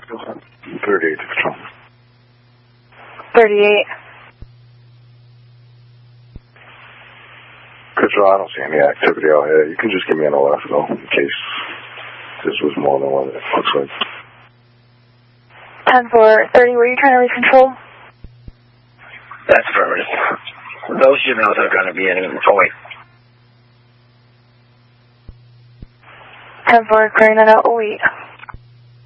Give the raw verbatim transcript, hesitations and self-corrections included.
thirty-eight to control. thirty-eight. Control, I don't see any activity out here. You can just give me an O F though, in case this was more than what it looks like. ten four thirty, were you trying to reach control? That's affirmative. Those juveniles are going to be in oh wait. ten four, carrying that out, oh eight.